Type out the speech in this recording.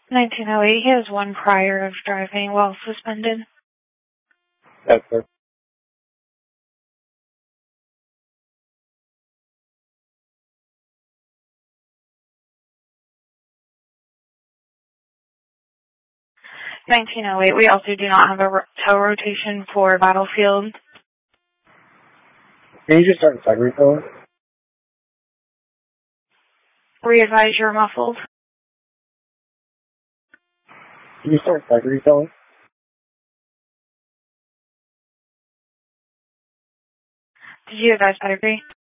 1908, he has one prior of driving while suspended. Yes, sir. $19.08, we also do not have a tow rotation for Battlefield. Can you just start side refilling? Re-advise you're muffled. Can you start side refilling? Did you advise pedigree?